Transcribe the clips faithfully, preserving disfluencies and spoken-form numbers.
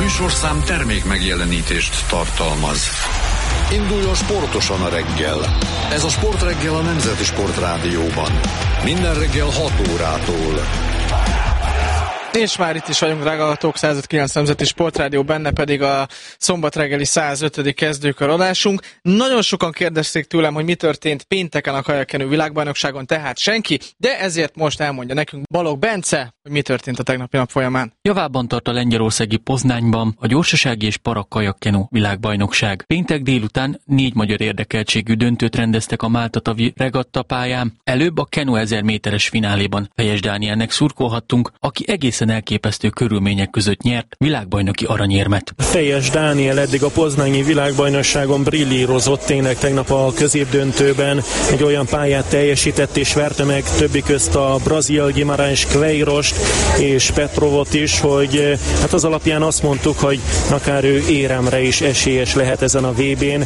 műsorszám termék megjelenítést tartalmaz. Induljon sportosan a reggel. Ez a Sportreggel a Nemzeti Sportrádióban. Minden reggel hat órától. És már itt is vagyunk, drága hallgatók, száz öt kilenc Nemzeti Sportrádió, benne pedig a szombat reggeli száz ötödik kezdőkör adásunk. Nagyon sokan kérdezték tőlem, hogy mi történt pénteken a kajakkenő világbajnokságon, tehát senki, de ezért most elmondja nekünk Balogh Bence, hogy mi történt a tegnapi nap folyamán. Javában tart a lengyelországi Poznányban a gyorsasági és para kajakkenu világbajnokság. Péntek délután négy magyar érdekeltségű döntőt rendeztek a Máltatavi regattapályán. Előbb a kenu ezer méteres fináléban Fejes Dánielnek szurkolhattunk, aki egészen elképesztő körülmények között nyert világbajnoki aranyérmet. Fejes Dániel eddig a poznányi világbajnokságon brillírozott, tényleg tegnap a középdöntőben egy olyan pályát teljesített és verte meg többi közt a brazil Guimarães Queirost és Petrovot is, hogy hát az alapján azt mondtuk, hogy akár ő éremre is esélyes lehet ezen a vé bén.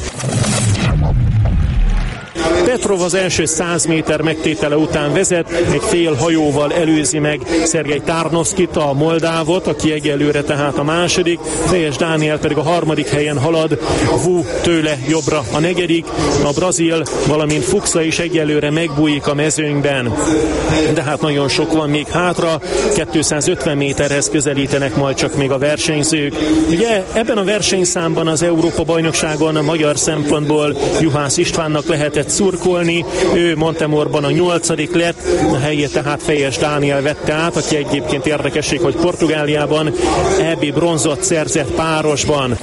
Petrov az első száz méter megtétele után vezet, egy fél hajóval előzi meg Szergej Tarnovszkit, a moldávot, aki egyelőre tehát a második, Fejes Dániel pedig a harmadik helyen halad, Wu tőle jobbra a negyedik, a brazil, valamint Fuchsa is egyelőre megbújik a mezőnyben. De hát nagyon sok van még hátra, kétszázötven méterhez közelítenek majd csak még a versenyzők. Ugye ebben a versenyszámban az Európa-bajnokságon magyar szempontból Juhász Istvánnak lehetett szurkolni, ő Montemorban a nyolcadik lett, a helyét tehát Fejes Dániel vette át, aki egyébként érdekesség, hogy Portugáliában é bé bronzot szerzett párosban.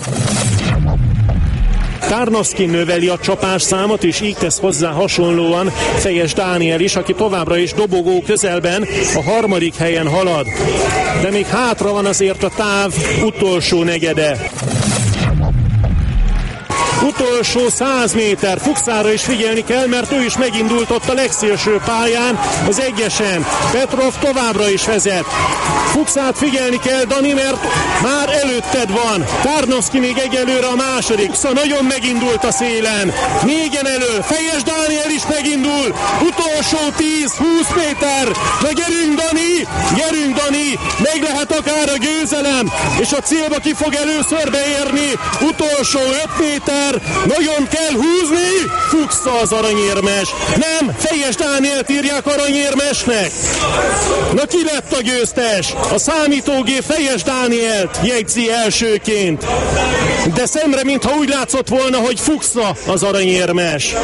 Tarnovszki növeli a csapásszámot, és így tesz hozzá hasonlóan Fejes Dániel is, aki továbbra is dobogó közelben a harmadik helyen halad. De még hátra van azért a táv utolsó negyede. Utolsó száz méter, Fuchsára is figyelni kell, mert ő is megindult ott a legszélső pályán, az egyesen. Petrov továbbra is vezet. Fuchsát figyelni kell, Dani, mert már előtted van. Tarnovszki még egyelőre a második, szóval nagyon megindult a szélen. Négyen elő, Fejes Dániel is megindul. Utolsó tíz-húsz méter. Na gyerünk, Dani, gyerünk, Dani, meg lehet akár a győzelem, és a célba ki fog először beérni. Utolsó öt méter. Nagyon kell húzni, Fuchsa az aranyérmes. Nem, Fejes Dánielt írják aranyérmesnek. Na ki lett a győztes? A számítógép Fejes Dánielt jegyzi elsőként. De szemre, mintha úgy látszott volna, hogy Fuchsa az aranyérmes.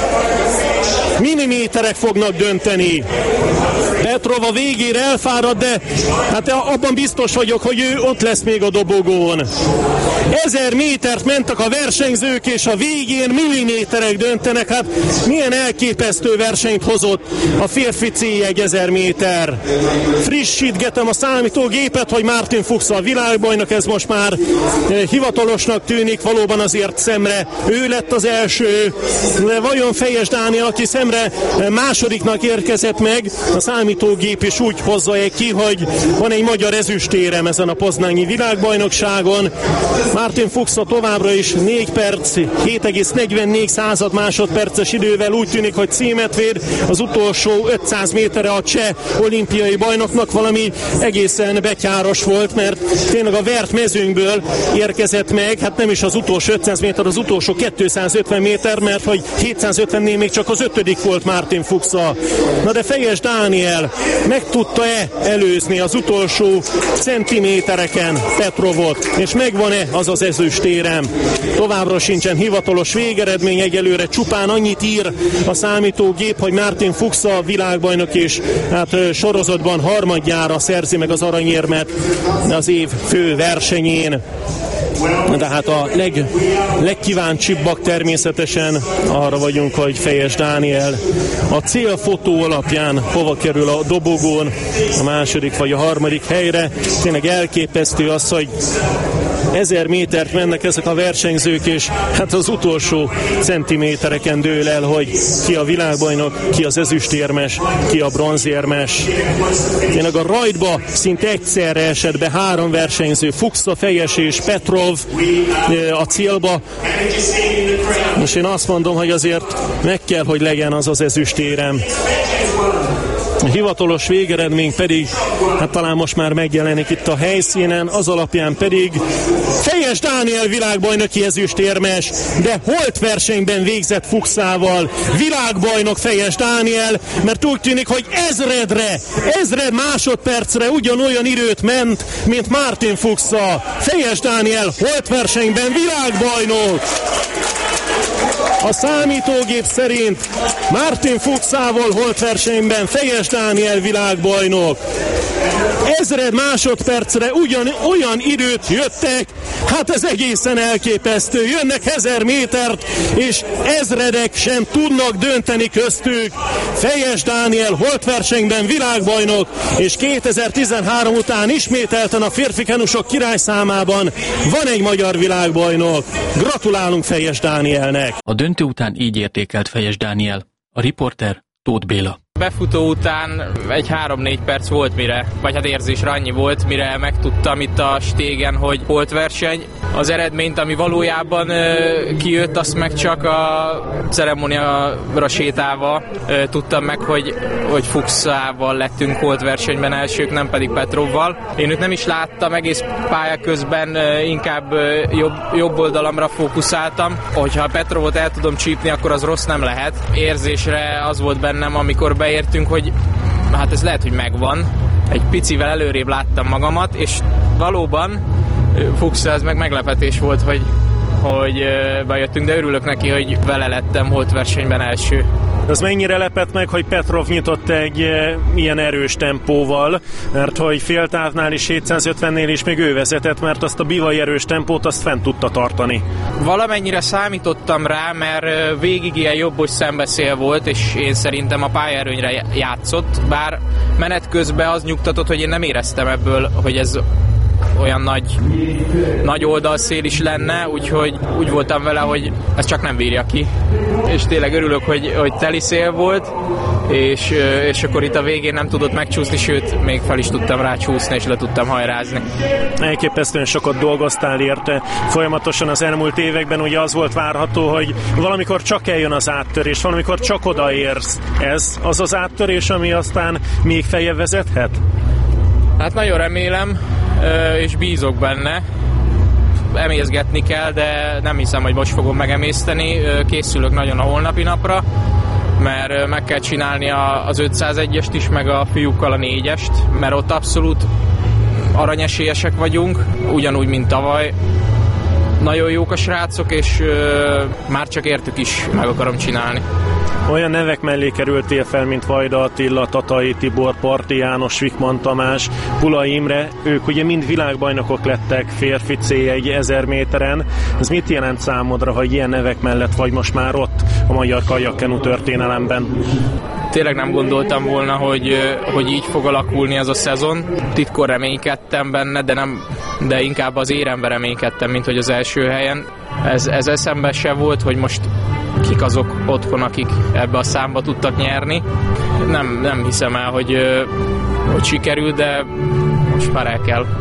Milliméterek fognak dönteni. Petrov a végére elfárad, de hát abban biztos vagyok, hogy ő ott lesz még a dobogón. Ezer métert mentek a versenyzők, és a végén milliméterek döntenek. Hát milyen elképesztő versenyt hozott a férfi céljeg ezer méter. Frissítgetem a számítógépet, hogy Martin Fuchsa a világbajnok, ez most már hivatalosnak tűnik, valóban azért szemre ő lett az első. De vajon Fejes Dániel, aki szemre másodiknak érkezett meg, a számítógép is úgy hozza ki, hogy van egy magyar ezüstérem ezen a poznányi világbajnokságon. Martin Fuchsa továbbra is négy perc, hét egész negyvennégy század másodperces idővel úgy tűnik, hogy címet véd. Az utolsó ötszáz méterre a cseh olimpiai bajnoknak valami egészen betyáros volt, mert tényleg a vert mezőnyből érkezett meg, hát nem is az utolsó ötszáz méter, az utolsó kétszázötven méter, mert hogy hétszázötvennél még csak az ötödik volt Martin Fuchsa. Na de Fejes Dániel meg tudta-e előzni az utolsó centimétereken Petrovot, és megvan-e az az ezüstérem? Továbbra sincsen hivatalos végeredmény, egyelőre csupán annyit ír a számítógép, hogy Martin Fuchsa a világbajnok, és hát sorozatban harmadjára szerzi meg az aranyérmet az év fő versenyén. De hát a leg, legkíváncsibbak természetesen arra vagyunk, hogy Fejes Dániel a célfotó alapján hova kerül a dobogón, a második vagy a harmadik helyre. Tényleg elképesztő az, hogy ezer métert mennek ezek a versenyzők, és hát az utolsó centimétereken dől el, hogy ki a világbajnok, ki az ezüstérmes, ki a bronzérmes. Tényleg a rajtba szinte egyszerre esett be három versenyző, Fuchsa, Fejes és Petrov a célba. Most én azt mondom, hogy azért meg kell, hogy legyen az az ezüstérem. A hivatalos végeredmény pedig, hát talán most már megjelenik itt a helyszínen, az alapján pedig Fejes Dániel világbajnoki ezüstérmes, de holt versenyben végzett Fuchsával. Világbajnok Fejes Dániel, mert úgy tűnik, hogy ezredre, ezred másodpercre ugyanolyan időt ment, mint Martin Fuchsa. Fejes Dániel holt versenyben világbajnok! A számítógép szerint Martin Fuchsával holt versenyben Fejes Dániel világbajnok. Ezred másodpercre ugyan olyan időt jöttek, hát ez egészen elképesztő. Jönnek ezer métert, és ezredek sem tudnak dönteni köztük. Fejes Dániel holt versenyben világbajnok, és kétezer-tizenhárom után ismételten a férfi kenusok királyszámában van egy magyar világbajnok. Gratulálunk Fejes Dánielnek! A döntő után így értékelt Fejes Dániel. A riporter Tóth Béla. Befutó után egy három-négy perc volt mire, vagy hát érzésre annyi volt, mire megtudtam itt a stégen, hogy holt verseny. Az eredményt, ami valójában ö, kijött, azt meg csak a ceremóniára sétálva ö, tudtam meg, hogy, hogy Fuchsával lettünk holt versenyben elsők, nem pedig Petrovval. Én őt nem is láttam, egész pálya közben ö, inkább ö, jobb, jobb oldalamra fókuszáltam. Hogyha Petrovot el tudom csípni, akkor az rossz nem lehet. Érzésre az volt bennem, amikor beértünk, hogy hát ez lehet, hogy megvan. Egy picivel előrébb láttam magamat, és valóban Fuchsa, ez meg meglepetés volt, hogy, hogy bejöttünk, de örülök neki, hogy vele lettem holt versenyben első. Az mennyire lepett meg, hogy Petrov nyitott egy e, ilyen erős tempóval, mert hogy féltávnál is hétszázötvennél is még ő vezetett, mert azt a bivai erős tempót azt fent tudta tartani. Valamennyire számítottam rá, mert végig ilyen jobbos szembeszél volt, és én szerintem a pályaerőnyre játszott, bár menet közben az nyugtatott, hogy én nem éreztem ebből, hogy ez olyan nagy, nagy oldalszél is lenne, úgyhogy úgy voltam vele, hogy ez csak nem bírja ki. És tényleg örülök, hogy, hogy teli szél volt, és, és akkor itt a végén nem tudott megcsúszni, sőt, még fel is tudtam rácsúszni, és le tudtam hajrázni. Elképesztően sokat dolgoztál érte. Folyamatosan az elmúlt években ugye az volt várható, hogy valamikor csak eljön az áttörés, valamikor csak odaérsz. Ez az az áttörés, ami aztán még feljebb vezethet? Hát nagyon remélem, és bízok benne. Emészgetni kell, de nem hiszem, hogy most fogom megemészteni. Készülök nagyon a holnapi napra, mert meg kell csinálni az ötszázegyest is, meg a fiúkkal a négyest, mert ott abszolút aranyesélyesek vagyunk, ugyanúgy, mint tavaly. Nagyon jók a srácok, és már csak értük is meg akarom csinálni. Olyan nevek mellé kerültél fel, mint Vajda Attila, Tatai Tibor, Parti János, Vikman Tamás, Pula Imre, ők ugye mind világbajnokok lettek férfi cé egy ezer méteren. Ez mit jelent számodra, hogy ilyen nevek mellett vagy most már ott a magyar kajakkenu történelemben? Tényleg nem gondoltam volna, hogy, hogy így fog alakulni ez a szezon. Titkon reménykedtem benne, de, nem, de inkább az érembe reménykedtem, mint hogy az első helyen. Ez, ez eszembe se volt, hogy most kik azok otthon, akik ebbe a számba tudtak nyerni. Nem, nem hiszem el, hogy, hogy sikerül, de most már el kell.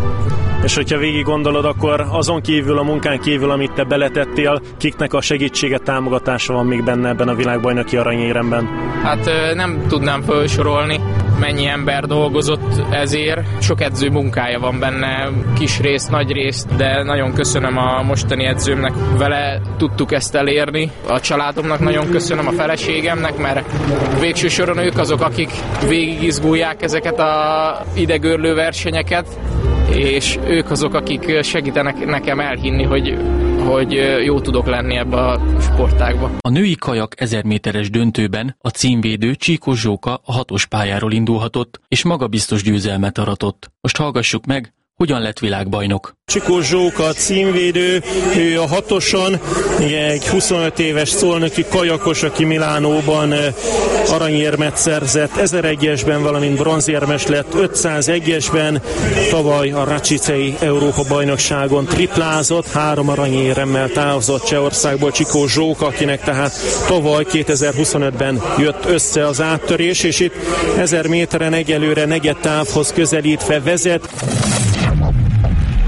És hogyha végig gondolod, akkor azon kívül, a munkán kívül, amit te beletettél, kiknek a segítsége, támogatása van még benne ebben a világbajnoki aranyéremben? Hát nem tudnám felsorolni, mennyi ember dolgozott ezért. Sok edző munkája van benne, kis részt, nagy részt, de nagyon köszönöm a mostani edzőmnek, vele tudtuk ezt elérni. A családomnak nagyon köszönöm, a feleségemnek, mert végső soron ők azok, akik végigizgulják ezeket a idegörlő versenyeket, és ők azok, akik segítenek nekem elhinni, hogy, hogy jó tudok lenni ebbe a sportágba. A női kajak ezer méteres döntőben a címvédő Csíkos Zsóka a hatos pályáról indulhatott, és magabiztos győzelmet aratott. Most hallgassuk meg, hogyan lett világbajnok. Csíkos Zsóka címvédő, ő a hatoson, egy huszonöt éves szolnoki kajakos, aki Milánóban aranyérmet szerzett, ezeregyesben, valamint bronzérmes lett ötszázegyesben, tavaly a Račicei Európa-bajnokságon triplázott, három aranyéremmel távozott Csehországból Csíkos Zsóka, akinek tehát tavaly kétezer-huszonötben jött össze az áttörés, és itt ezer méteren egyelőre negyed távhoz közelítve vezet.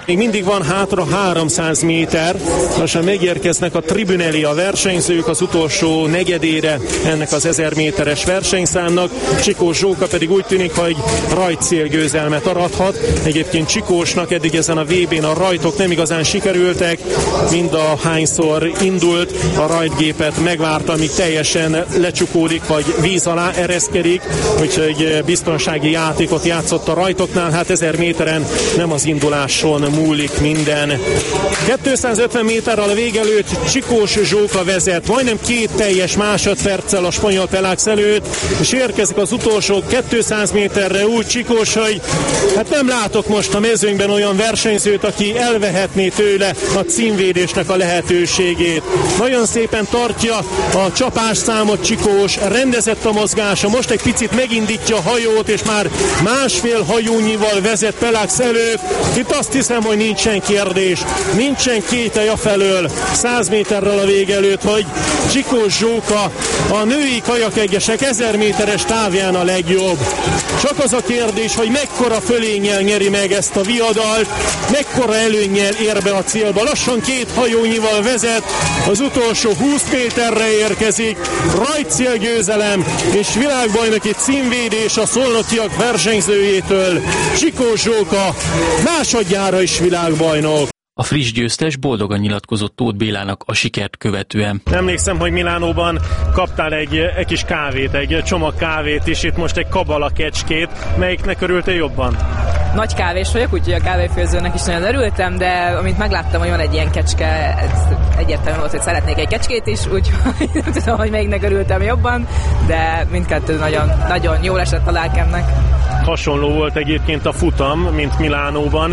Még mindig van hátra háromszáz méter, lassan megérkeznek a tribün elé a versenyzők az utolsó negyedére ennek az ezer méteres versenyszámnak. Csikós Zsóka pedig úgy tűnik, hogy rajtcélgyőzelmet arathat. Egyébként Csikósnak eddig ezen a vé bén a rajtok nem igazán sikerültek, mind a hányszor indult, a rajtgépet megvárta, amíg teljesen lecsukódik, vagy víz alá ereszkedik, úgyhogy biztonsági játékot játszott a rajtoknál. Hát ezer méteren nem az induláson múlik minden. kétszázötven méterrel a vég előtt Csikós Zsóka vezet, majdnem két teljes másodperccel a spanyol Pelax előtt, és érkezik az utolsó kétszáz méterre úgy Csikós, hogy hát nem látok most a mezőnyben olyan versenyzőt, aki elvehetné tőle a címvédésnek a lehetőségét. Nagyon szépen tartja a csapásszámot Csikós, rendezett a mozgása, most egy picit megindítja a hajót, és már másfél hajónyival vezet Pelax előtt. Itt azt hiszem, hogy nincsen kérdés, nincsen kételj afelől száz méterrel a vég előtt, hogy Csikós Zsóka a női kajakeggesek ezer méteres távján a legjobb. Csak az a kérdés, hogy mekkora fölénnyel nyeri meg ezt a viadalt, mekkora előnnyel ér be a célba. Lassan két hajónyival vezet, az utolsó húsz méterre érkezik, rajtcélgyőzelem és világbajnoki címvédés a szolnokiak versenyzőjétől. Csikós Zsóka másodjára is világbajnok. A friss győztes boldogan nyilatkozott Tóth Bélának a sikert követően. Emlékszem, hogy Milánóban kaptál egy, egy kis kávét, egy csomag kávét, és itt most egy kabala kecskét. Melyiknek örültél jobban? Nagy kávés vagyok, úgyhogy a kávéfőzőnek is nagyon örültem, de amint megláttam, hogy van egy ilyen kecske, egyértelmű volt, hogy szeretnék egy kecskét is, úgyhogy nem tudom, hogy melyiknek örültem jobban, de mindkettő nagyon, nagyon jól esett a lelkemnek. Hasonló volt egyébként a futam, mint Milánóban.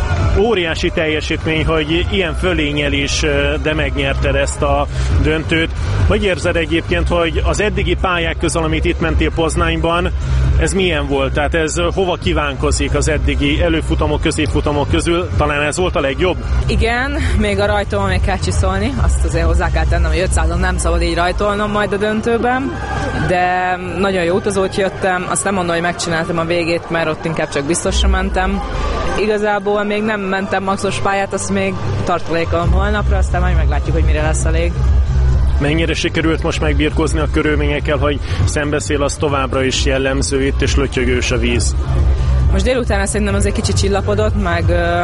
Óriási teljesítmény, hogy ilyen fölénnyel is, de megnyerted ezt a döntőt. Hogy érzed egyébként, hogy az eddigi pályák közül, amit itt mentél Poznányban, ez milyen volt? Tehát ez hova kívánkozik az eddigi előfutamok, középfutamok közül? Talán ez volt a legjobb? Igen, még a rajtomon még kell csiszolni, azt azért hozzá kell tennem, hogy ötszázon nem szabad így rajtolnom majd a döntőben, de nagyon jó utazót jöttem, azt nem mondom, hogy megcsináltam a végét, mert ott inkább csak biztosra mentem. Igazából még nem mentem maxos pályát, azt még tartalékolom holnapra, aztán majd meglátjuk, hogy mire lesz elég. Mennyire sikerült most megbirkózni a körülményekkel, hogy szembeszél, az továbbra is jellemző itt, és lötyögős a víz? Most délután szerintem az egy kicsit csillapodott, meg,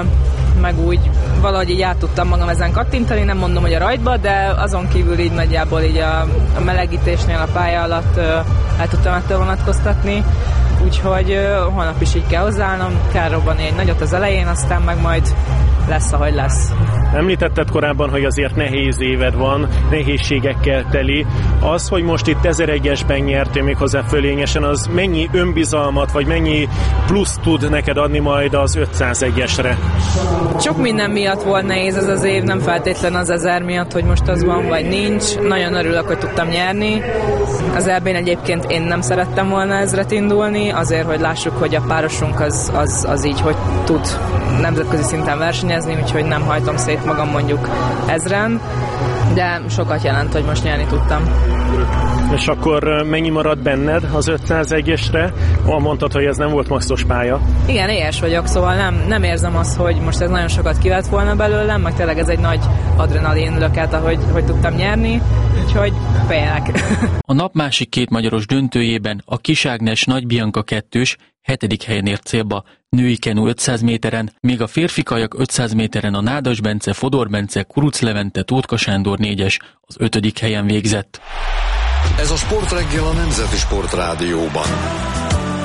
meg úgy valahogy így át tudtam magam ezen kattintani, nem mondom, hogy a rajtba, de azon kívül így nagyjából így a, a melegítésnél a pálya alatt el tudtam ettől vonatkoztatni. Úgyhogy uh, holnap is így kell hozzáállnom, kell robbanni egy nagyot az elején, aztán meg majd lesz, ahogy lesz. Említetted korábban, hogy azért nehéz éved van, nehézségekkel teli. Az, hogy most itt ezeregyesben nyertél még hozzá fölényesen, az mennyi önbizalmat, vagy mennyi plusz tud neked adni majd az ötszázegyesre? Sok minden miatt volt nehéz ez az év, nem feltétlen az ezer miatt, hogy most az van, vagy nincs. Nagyon örülök, hogy tudtam nyerni. Az é bén egyébként én nem szerettem volna ezret indulni, azért, hogy lássuk, hogy a párosunk az, az, az így, hogy tud nemzetközi szinten versenyezni, úgyhogy nem hajtom szét magam mondjuk ezren, de sokat jelent, hogy most nyerni tudtam. És akkor mennyi maradt benned az ötszázegyesre? Mondtad, hogy ez nem volt maxos pálya. Igen, éhes vagyok, szóval nem, nem érzem azt, hogy most ez nagyon sokat kivett volna belőlem, meg tényleg ez egy nagy adrenalin löket, ahogy hogy tudtam nyerni, úgyhogy félek. A nap másik két magyaros döntőjében a Kis Ágnes Nagy Bianca kettős hetedik helyen ért célba, női kenu ötszáz méteren, míg a férfi kajak ötszáz méteren a Nádas Bence, Fodor Bence, Kuruc Levente, Tótka Sándor négyes az ötödik helyen végzett. Ez a Sportreggel a Nemzeti Sportrádióban.